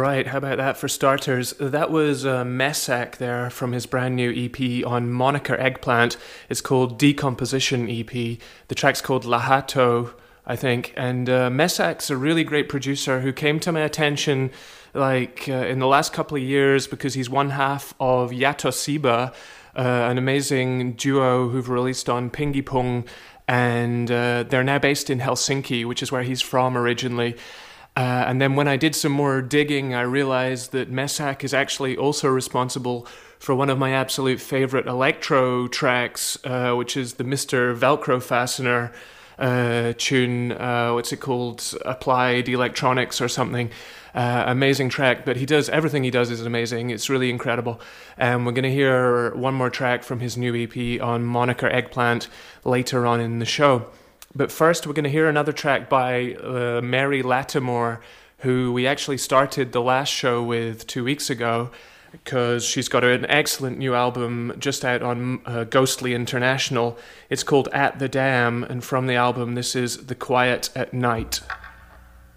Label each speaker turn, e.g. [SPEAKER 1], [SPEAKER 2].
[SPEAKER 1] right, how about that for starters? That was Messac there from his brand new EP on Moniker Eggplant. It's called Decomposition EP. The track's called Lahato, I think. And Messac's a really great producer who came to my attention in the last couple of years because he's one half of Yatosiba, an amazing duo who've released on Pingy Pong, and they're now based in Helsinki, which is where he's from originally. And then when I did some more digging, I realized that Messac is actually also responsible for one of my absolute favorite electro tracks, which is the Mr. Velcro Fastener tune. What's it called? Applied Electronics or something. Amazing track, but everything he does is amazing. It's really incredible. And we're going to hear one more track from his new EP on Moniker Eggplant later on in the show. But first, we're going to hear another track by Mary Lattimore, who we actually started the last show with 2 weeks ago, because she's got an excellent new album just out on Ghostly International. It's called At the Dam, and from the album, this is The Quiet at Night.